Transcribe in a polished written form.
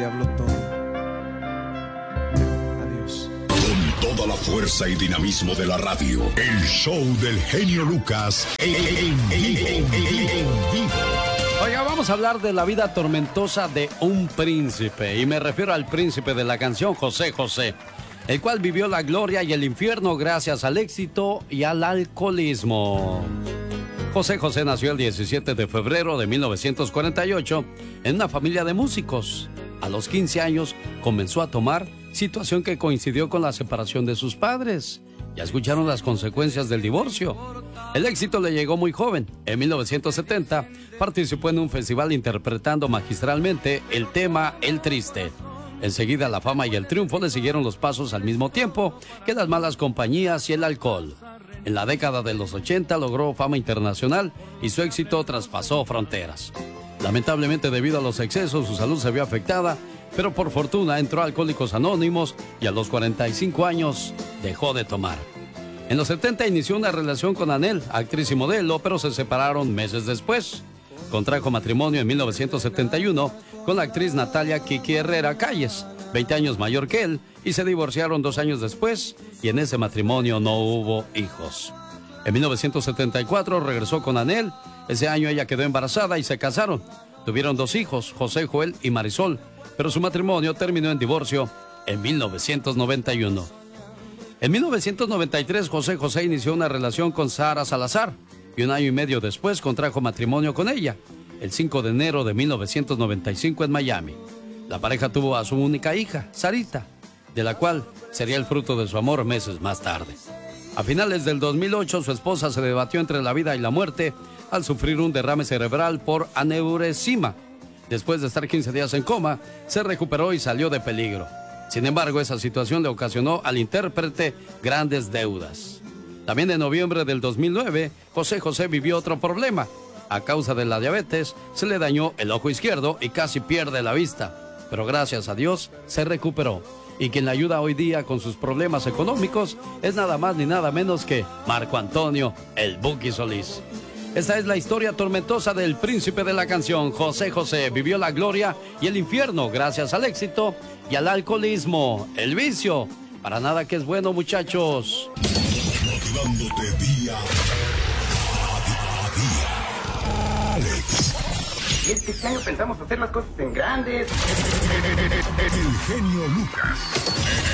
diablo todo. Adiós. Con toda la fuerza y dinamismo de la radio, el show del genio Lucas en vivo. Oiga, vamos a hablar de la vida tormentosa de un príncipe, y me refiero al príncipe de la canción, José José, el cual vivió la gloria y el infierno gracias al éxito y al alcoholismo. José José nació el 17 de febrero de 1948 en una familia de músicos. A los 15 años comenzó a tomar, situación que coincidió con la separación de sus padres. Ya escucharon las consecuencias del divorcio. El éxito le llegó muy joven. En 1970 participó en un festival interpretando magistralmente el tema El Triste. Enseguida la fama y el triunfo le siguieron los pasos al mismo tiempo que las malas compañías y el alcohol. En la década de los 80 logró fama internacional y su éxito traspasó fronteras. Lamentablemente, debido a los excesos, su salud se vio afectada, pero por fortuna entró a Alcohólicos Anónimos y a los 45 años dejó de tomar. En los 70 inició una relación con Anel, actriz y modelo, pero se separaron meses después. Contrajo matrimonio en 1971 con la actriz Natalia Kiki Herrera Calles, 20 años mayor que él, y se divorciaron 2 años después, y en ese matrimonio no hubo hijos. En 1974 regresó con Anel. Ese año ella quedó embarazada y se casaron. Tuvieron 2 hijos, José Joel y Marisol, pero su matrimonio terminó en divorcio en 1991. En 1993, José José inició una relación con Sara Salazar y 1 año y medio después contrajo matrimonio con ella, el 5 de enero de 1995 en Miami. La pareja tuvo a su única hija, Sarita, de la cual sería el fruto de su amor meses más tarde. A finales del 2008, su esposa se debatió entre la vida y la muerte al sufrir un derrame cerebral por aneurisma. Después de estar 15 días en coma, se recuperó y salió de peligro. Sin embargo, esa situación le ocasionó al intérprete grandes deudas. También en noviembre del 2009, José José vivió otro problema. A causa de la diabetes, se le dañó el ojo izquierdo y casi pierde la vista. Pero gracias a Dios, se recuperó. Y quien le ayuda hoy día con sus problemas económicos es nada más ni nada menos que Marco Antonio, el Buki Solís. Esta es la historia tormentosa del príncipe de la canción. José José vivió la gloria y el infierno gracias al éxito y al alcoholismo, el vicio. Para nada que es bueno, muchachos. Motivándote día a día. Alex. Y es que este año pensamos hacer las cosas en grandes. El genio Lucas.